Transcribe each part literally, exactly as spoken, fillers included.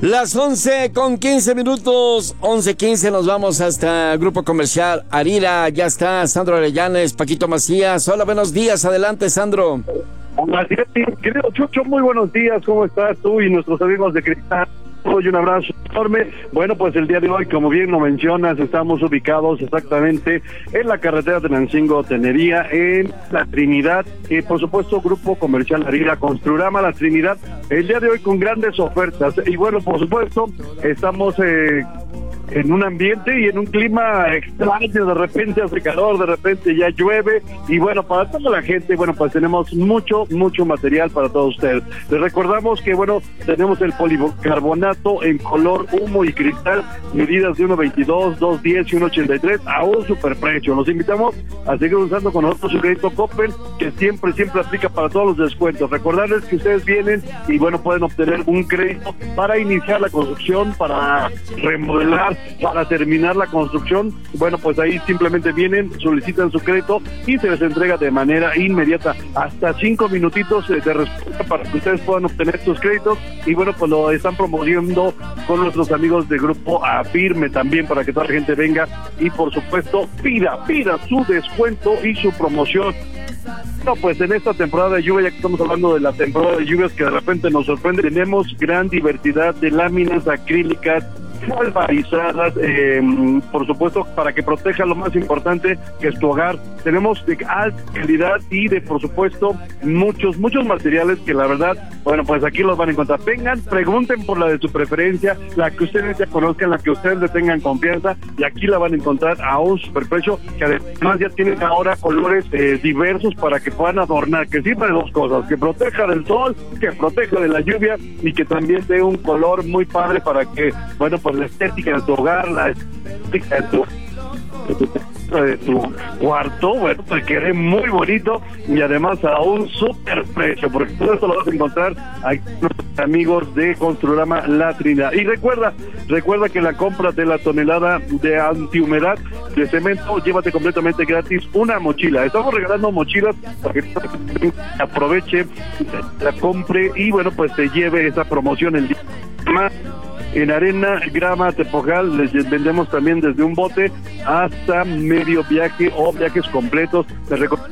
Las once con quince minutos, once quince, nos vamos hasta Grupo Comercial Arira. Ya está Sandro Arellanes, Paquito Macías. Hola, buenos días, adelante, Sandro. Así es, querido Chucho, muy buenos días, ¿cómo estás tú y nuestros amigos de Cristal? Y un abrazo enorme. Bueno, pues el día de hoy, como bien lo mencionas, estamos ubicados exactamente en la carretera de Tenancingo-Tenería, en La Trinidad, y por supuesto Grupo Comercial Arira, Construrama La Trinidad, el día de hoy con grandes ofertas. Y bueno, por supuesto, estamos eh, en un ambiente y en un clima extraño, de repente hace calor, de repente ya llueve, y bueno, para toda la gente, bueno, pues tenemos mucho, mucho material para todos ustedes. Les recordamos que, bueno, tenemos el policarbonato en color humo y cristal, medidas de uno veintidós, dos diez y uno ochenta y tres a un superprecio. Los invitamos a seguir usando con nosotros su crédito Coppel, que siempre, siempre aplica para todos los descuentos. Recordarles que ustedes vienen y, bueno, pueden obtener un crédito para iniciar la construcción, para remodelar, para terminar la construcción. Bueno, pues ahí simplemente vienen, solicitan su crédito y se les entrega de manera inmediata, hasta cinco minutitos de respuesta para que ustedes puedan obtener sus créditos. Y bueno, pues lo están promoviendo con nuestros amigos de Grupo Afirme también, para que toda la gente venga y por supuesto pida, pida su descuento y su promoción. No, pues en esta temporada de lluvia, ya que estamos hablando de la temporada de lluvias que de repente nos sorprende, tenemos gran diversidad de láminas acrílicas polvarizadas, eh, por supuesto, para que proteja lo más importante, que es tu hogar. Tenemos de alta calidad y de, por supuesto, muchos, muchos materiales que la verdad, bueno, pues aquí los van a encontrar. Vengan, pregunten por la de su preferencia, la que ustedes ya conozcan, la que ustedes le tengan confianza, y aquí la van a encontrar a un superprecio, que además ya tienen ahora colores eh, diversos para que puedan adornar, que sirva de dos cosas: que proteja del sol, que proteja de la lluvia, y que también dé un color muy padre para que, bueno, pues la estética de tu hogar, la estética de tu, de tu, de tu cuarto, bueno, pues quede muy bonito, y además a un super precio, porque todo esto lo vas a encontrar aquí con nuestros amigos de Construrama La Trinidad. Y recuerda, recuerda que la compra de la tonelada de antihumedad de cemento, llévate completamente gratis una mochila. Estamos regalando mochilas para que aproveche, la compre y, bueno, pues te lleve esa promoción el día más. En arena, grama, tepojal, les vendemos también desde un bote hasta medio viaje o viajes completos. Les recomiendo,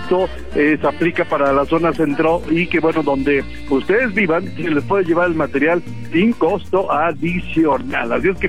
eh, se aplica para la zona centro, y que, bueno, donde ustedes vivan, se les puede llevar el material sin costo adicional. Así es que